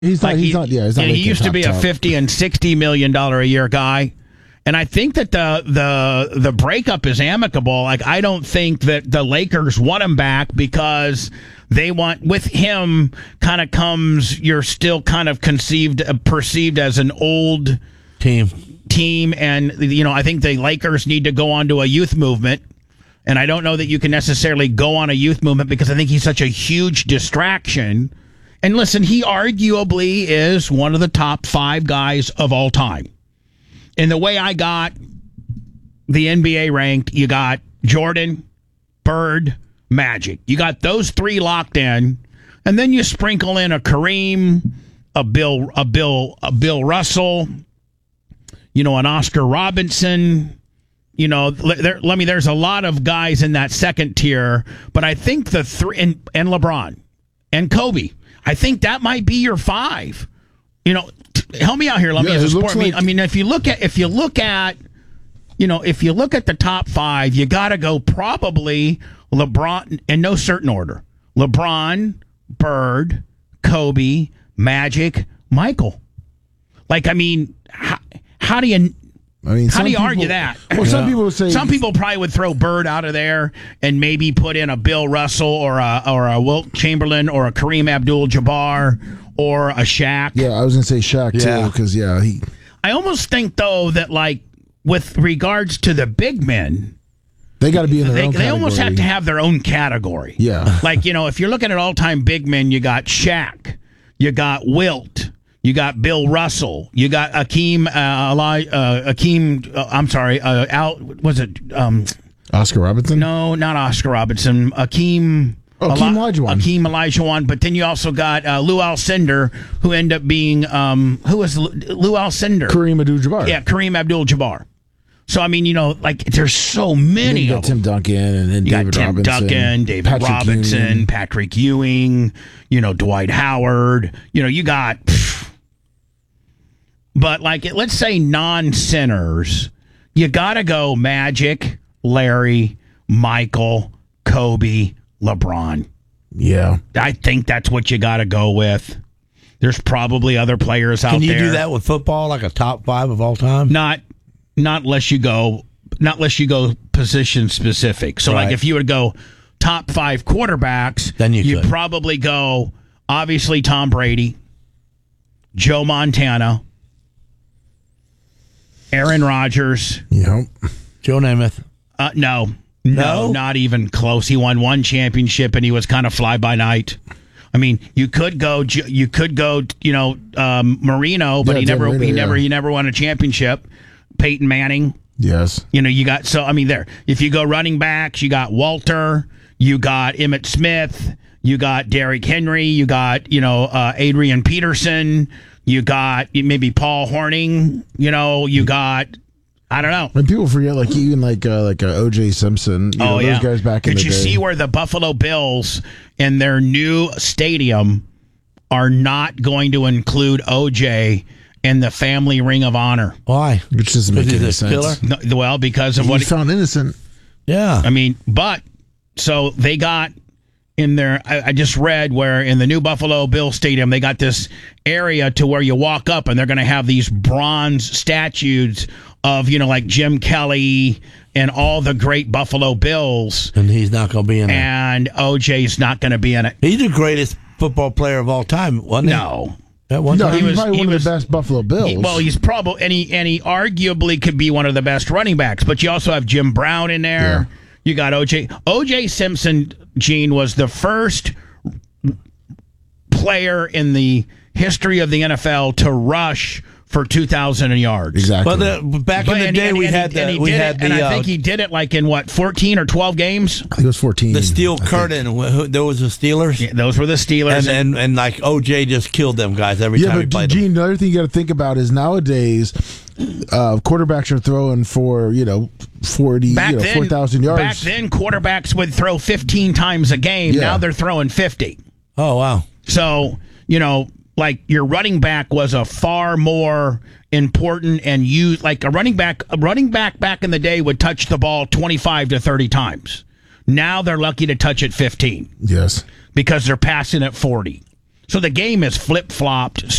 He's not. He used to be a $50 and $60 million a year guy. And I think that the breakup is amicable. Like, I don't think that the Lakers want him back because they want, with him kind of comes, you're still kind of perceived as an old team. And, I think the Lakers need to go on to a youth movement. And I don't know that you can necessarily go on a youth movement because I think he's such a huge distraction. And listen, he arguably is one of the top 5 guys of all time. And the way I got the NBA ranked, you got Jordan, Bird, Magic. You got those 3 locked in, and then you sprinkle in a Kareem, a Bill Russell, an Oscar Robertson. There's a lot of guys in that second tier, but I think the 3 and LeBron and Kobe. I think that might be your 5. Help me out here. Let me as a sport. If you look at the top 5, you got to go probably LeBron in no certain order. LeBron, Bird, Kobe, Magic, Michael. How do you argue that? Well, some people would say some people probably would throw Bird out of there and maybe put in a Bill Russell or a Wilt Chamberlain or a Kareem Abdul-Jabbar or a Shaq. Yeah, I was going to say Shaq too because he. I almost think though that with regards to the big men, they got to be in their own category. They almost have to have their own category. Yeah, if you're looking at all-time big men, you got Shaq, you got Wilt. You got Bill Russell. You got Oscar Robertson? No, not Oscar Robertson. Akeem Olajuwon. But then you also got Lou Alcindor, who ended up being who was Lou Alcindor? Kareem Abdul-Jabbar. Yeah, Kareem Abdul-Jabbar. So there's so many. You got Tim Duncan and then David Robinson. David Robinson, Patrick Ewing. Dwight Howard. You got. But let's say non-sinners, you got to go Magic, Larry, Michael, Kobe, LeBron. Yeah. I think that's what you got to go with. There's probably other players out there. Can you do that with football, like a top 5 of all time? Not unless you go position specific. So if you would go top 5 quarterbacks, then you'd probably go obviously Tom Brady, Joe Montana, Aaron Rodgers. Yep. Joe Namath. No, not even close. He won 1 championship, and he was kind of fly by night. You could go, Marino, but he never won a championship. Peyton Manning. Yes. You got there. If you go running backs, you got Walter, you got Emmitt Smith, you got Derrick Henry, you got Adrian Peterson. You got maybe Paul Hornung. You got, I don't know. When people forget, even O.J. Simpson. Those guys back in the day. Did you see where the Buffalo Bills in their new stadium are not going to include O.J. in the family Ring of Honor? Why? Which doesn't make any sense. No, well, because of what he found innocent. Yeah. So they got. I just read where in the new Buffalo Bills Stadium, they got this area to where you walk up and they're going to have these bronze statues of, like Jim Kelly and all the great Buffalo Bills. And he's not going to be in it. And OJ's not going to be in it. He's the greatest football player of all time, wasn't he? No. He was probably one of the best Buffalo Bills. He's probably, and he arguably could be one of the best running backs, but you also have Jim Brown in there. Yeah. You got O.J. Simpson, Gene, was the first player in the history of the NFL to rush for 2,000 yards. Exactly. But back in the day, we had the. And I think he did it 14 or 12 games? I think it was 14. The steel curtain. There was the Steelers. Yeah, those were the Steelers. And OJ just killed them guys every time he played them. Gene, the other thing you got to think about is nowadays quarterbacks are throwing for 4,000 yards. Back then, quarterbacks would throw 15 times a game. Yeah. Now they're throwing 50. Oh wow! So your running back was a far more important and used. A running back back in the day would touch the ball 25 to 30 times. Now they're lucky to touch it 15. Yes, because they're passing at 40. So the game is flip flopped